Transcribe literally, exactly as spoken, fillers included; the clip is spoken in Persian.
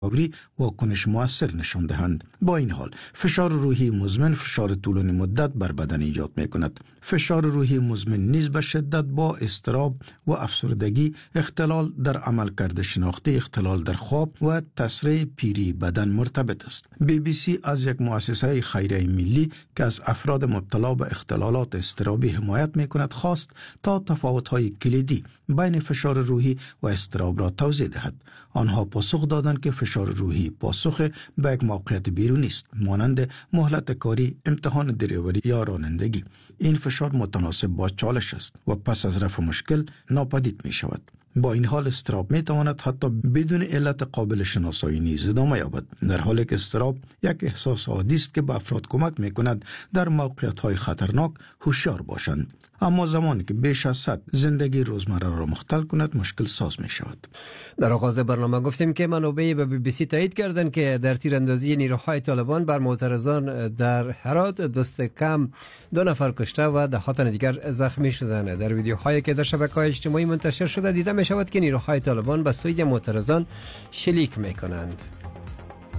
آوری واکنش موثر نشان دهند. با این حال فشار روحی مزمن فشار طولانی مدت بر بدن ایجاد می کند. فشار روحی مزمن نیز به شدت با اضطراب و افسردگی، اختلال در عملکرد شناختی، اختلال در خواب و تسریع پیری بدن مرتبط است. بی بی سی از یک مؤسسه خیریه ملی که از افراد مبتلا به اختلالات اضطرابی حمایت می کند خواست تا تفاوت‌های کلیدی بین فشار روحی و اضطراب را توضیح دهد. آنها پاسخ دادند که فشار روحی پاسخ به یک موقعیت بیرونی است، مانند مهلت کاری، امتحان دریوری یا رانندگی. این فشار متناسب با چالش است و پس از رفع مشکل ناپدید می شود. با این حال اضطراب می تواند حتی بدون علت قابل شناسایی نیز ادامه یابد، در حالی که اضطراب یک احساس عادی است که به افراد کمک می کند در موقعیت‌های خطرناک هوشیار باشند. اما زمانی که بیش از حد زندگی روزمره را مختل کند مشکل ساز می شود. در آغاز برنامه گفتیم که منابع به بی بی سی تایید کردند که در تیراندازی نیروهای طالبان بر معترضان در هرات دست کم دو نفر کشته و دهات دیگر زخمی شدند. در ویدیوهایی که در شبکه‌های اجتماعی منتشر شده دیده می شود که نیروهای طالبان به سوی معترضان شلیک می کنند.